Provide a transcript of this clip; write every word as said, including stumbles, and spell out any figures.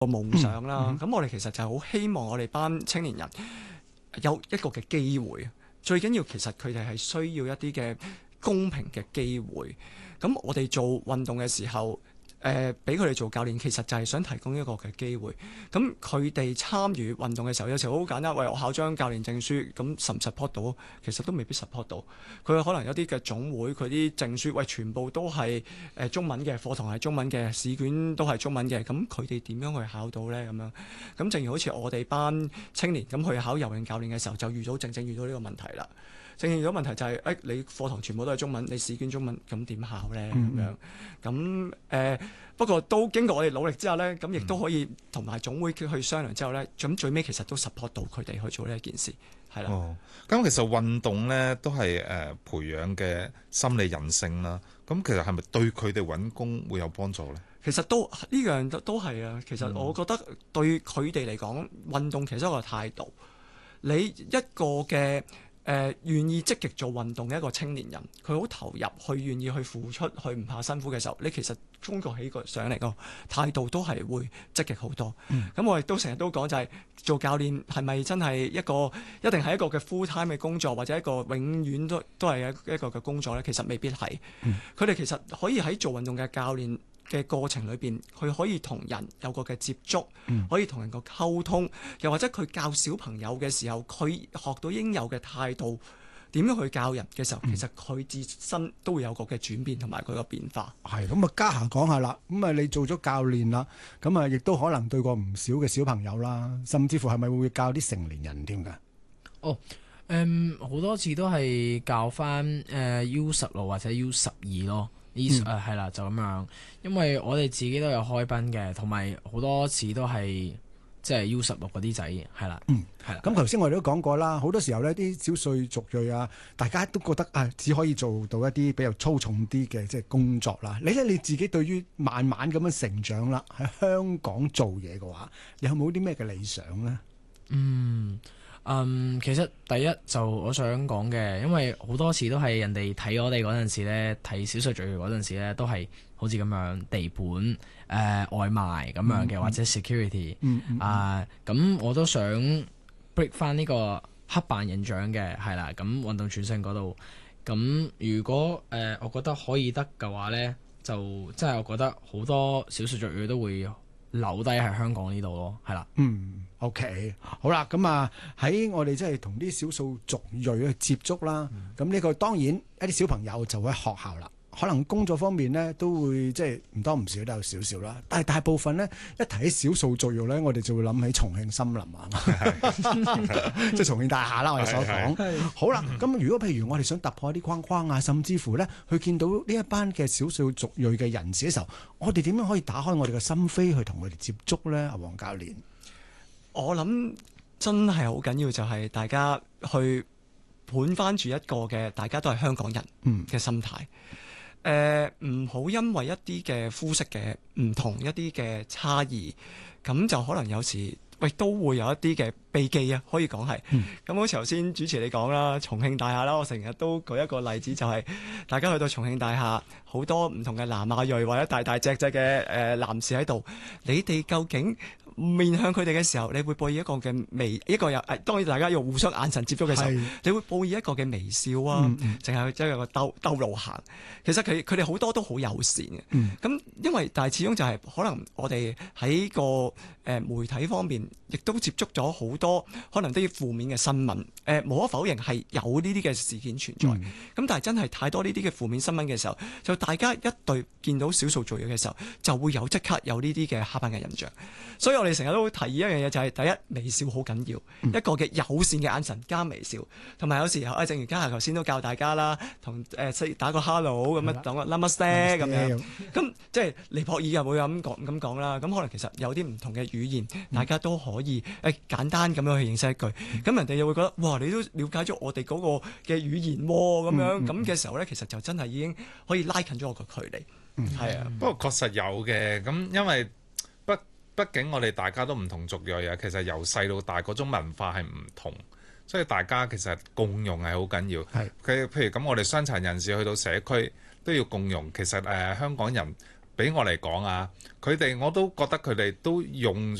個夢想啦。咁、 嗯嗯、 我哋其實就係好希望我哋班青年人有一個嘅機會。最緊要其實佢哋係需要一啲嘅公平嘅機會。咁我哋做運動嘅時候，誒俾佢哋做教練，其實就係想提供一個嘅機會。咁佢哋參與運動嘅時候，有時候好簡單，喂，我考張教練證書，咁 support 唔 support 到？其實都未必 support 到。佢可能有啲嘅總會，佢啲證書，喂，全部都係誒中文嘅，課堂係中文嘅，試卷都係中文嘅。咁佢哋點樣去考到呢？咁樣咁正如好似我哋班青年咁去考游泳教練嘅時候，就遇到正正遇到呢個問題啦。正正遇到問題就係、是，誒、哎、你課堂全部都係中文，你試卷中文，咁點考呢？咁、嗯、樣咁誒、呃，不過都經過我哋努力之後呢，咁亦都可以同埋總會去商量之後呢，咁最尾其實都 support 到佢哋去做呢一件事，係啦。哦， 咁其實運動呢都係誒、呃、培養嘅心理人性啦。咁其實係咪對佢哋揾工會有幫助呢？ 其實都呢樣都都係啊。其實我覺得對佢哋嚟講，運動其實係一個態度。你一個嘅誒、呃、願意積極做運動嘅一個青年人，佢好投入，去願意去付出，去唔怕辛苦嘅時候，你其實中國起個上嚟個態度都係會積極好多。咁、嗯、我亦都成日都講就係、是、做教練係咪真係一個一定係一個嘅 full time 嘅工作，或者一個永遠都都係一一個嘅工作呢？其實未必係。佢哋、嗯、其實可以喺做運動嘅教練嘅過程裏邊，佢可以同人有個嘅接觸，嗯、可以同人個溝通，又或者佢教小朋友嘅時候，佢學到應有嘅態度，點樣去教人嘅時候，嗯、其實佢自身都會有個嘅轉變同埋佢個變化。 係咁啊，家下講下啦，咁啊你做咗教練啦，咁啊亦都可能對過唔少嘅小朋友啦，甚至乎係咪會教啲成年人添㗎？ 哦，誒、嗯、好多次都係教翻誒、呃、U 十六或者 U 十二咯。誒係啦，就咁樣，因為我哋自己都有開班嘅，同埋好多次都係即係 U 十六嗰啲仔，係啦， 嗯， 係啦。 咁頭先我哋都講過啦，好多時候呢啲少數族裔啊，大家都覺得啊，只可以做到一啲比較粗重啲嘅即係工作啦。你咧你自己對於慢慢咁樣成長啦，喺香港做嘢嘅話，你有冇啲咩嘅理想呢？ 嗯。嗯，其實第一就我想講嘅，因為好多次都係人哋睇我哋嗰陣時咧，睇少數族裔嗰陣時咧，都係好似咁樣地盤誒、呃、外賣咁樣嘅，嗯、或者 security、嗯嗯、啊，咁我都想 break 翻呢個黑板印象嘅，係啦，咁運動傳承嗰度，咁如果誒、呃、我覺得可以得嘅話咧，就即係我覺得好多少數族裔都會留低喺香港呢度咯，係啦。 嗯，OK，好啦，咁啊喺我哋即係同啲少數族裔去接觸啦，咁呢、嗯、個當然一啲小朋友就會喺學校啦，可能工作方面呢都會即係唔多唔少都有少少啦，但係大部分呢，一提起少數族裔呢，我哋就會諗起重慶森林啊，即係重慶大廈啦，我哋所講。好啦，咁如果譬如我哋想突破一啲框框啊，甚至乎呢去見到呢一班嘅少數族裔嘅人士嘅時候，我哋點樣可以打開我哋嘅心扉去同佢哋接觸呢？阿黃教練， 我諗真係好緊要，就係大家去盤翻住一個嘅，大家都係香港人嘅心態。誒、嗯，唔好、呃、因為一啲嘅膚色嘅唔同，一啲嘅差異，咁就可能有時喂都會有一啲嘅避忌啊，可以講係。咁、嗯、好似頭先主持你講啦，重慶大廈啦，我成日都舉一個例子，就係、是、大家去到重慶大廈，好多唔同嘅南亞裔或者大大隻隻嘅誒男士喺度，你哋究竟面向佢哋嘅時候，你會報以一個嘅微一個有誒，當然大家要互相眼神接觸嘅時候，是你會報以一個嘅微笑啊，淨係即係個兜兜路行。其實佢佢哋好多都好友善嘅。咁、嗯、因為但係始終就係可能我哋喺個誒、呃、媒體方面，亦都接觸咗好多可能啲負面嘅新聞。誒、呃、無可否認係有呢啲嘅事件存在。咁、嗯、但係真係太多呢啲嘅負面新聞嘅時候，就大家一對見到少數族裔嘅時候，就會有即刻有呢啲嘅刻板嘅印象。所以我哋成日都會提議一樣嘢，就係第一，微笑好緊要，嗯、一個嘅友善嘅眼神加微笑，同埋有，有時候啊，正如家下頭先都教大家啦，同誒打個 hello 咁樣，講個 namaste 咁樣，咁即係尼泊爾又會咁講咁講啦。咁可能其實有啲唔同嘅語言，嗯、大家都可以誒、欸、簡單咁樣去認識一句，咁、嗯、人哋又會覺得哇，你都了解咗我哋嗰個嘅語言喎，咁樣咁嘅、嗯、時候咧，其實就真係已經可以拉近咗我個距離。係、嗯、啊， 嗯、不過確實有嘅，咁因為。畢竟我哋大家都唔同族裔啊，其實由細到大嗰種文化係唔同，所以大家其實共融係好緊要。係佢是譬如咁，我哋傷殘人士去到社區都要共融。其實誒、呃、香港人俾我嚟講啊，佢哋我都覺得佢哋都用咗